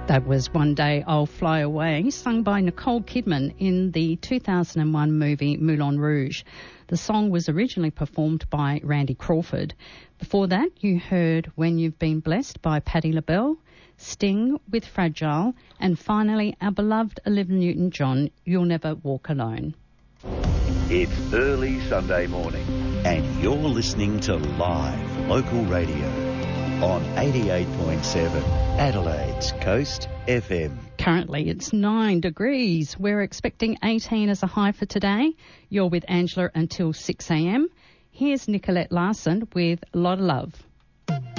That was One Day I'll Fly Away, sung by Nicole Kidman in the 2001 movie Moulin Rouge. The song was originally performed by Randy Crawford. Before that, you heard When You've Been Blessed by Patti LaBelle, Sting with Fragile, and finally our beloved Olivia Newton-John, You'll Never Walk Alone. It's early Sunday morning, and you're listening to Live Local Radio on 88.7 Adelaide's Coast FM. Currently it's 9 degrees. We're expecting 18 as a high for today. You're with Angela until 6 a.m. Here's Nicolette Larson with Lot of Love.